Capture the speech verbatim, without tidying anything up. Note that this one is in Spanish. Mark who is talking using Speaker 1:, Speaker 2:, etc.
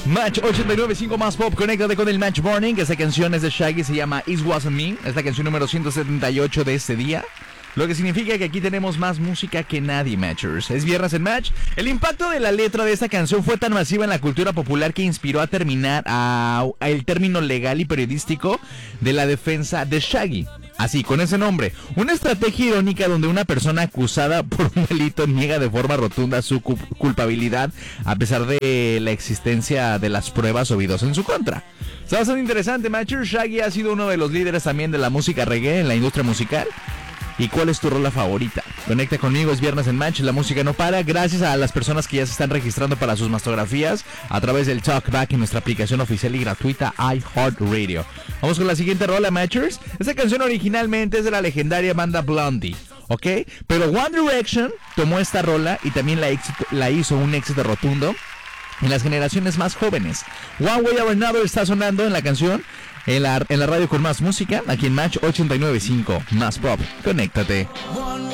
Speaker 1: Match ochenta y nueve punto cinco más pop, conéctate con el Match Morning. Esta canción es de Shaggy, se llama It Wasn't Me. Es la canción número ciento setenta y ocho de este día. Lo que significa que aquí tenemos más música que nadie, Matchers. Es viernes en Match. El impacto de la letra de esta canción fue tan masiva en la cultura popular que inspiró a terminar a, a el término legal y periodístico de la defensa de Shaggy. Así, con ese nombre. Una estrategia irónica donde una persona acusada por un delito niega de forma rotunda su cu- culpabilidad a pesar de la existencia de las pruebas o videos en su contra. Está bastante interesante, Matcher. Shaggy ha sido uno de los líderes también de la música reggae en la industria musical. ¿Y cuál es tu rola favorita? Conecta conmigo, es viernes en Match, la música no para. Gracias a las personas que ya se están registrando para sus mastografías a través del Talkback en nuestra aplicación oficial y gratuita iHeartRadio. Vamos con la siguiente rola, Matchers. Esta canción originalmente es de la legendaria banda Blondie, ¿ok? Pero One Direction tomó esta rola y también la, éxito, la hizo un éxito rotundo en las generaciones más jóvenes. One Way or Another está sonando en la canción, en la, en la radio con más música, aquí en Match ochenta y nueve punto cinco, más pop. Conéctate.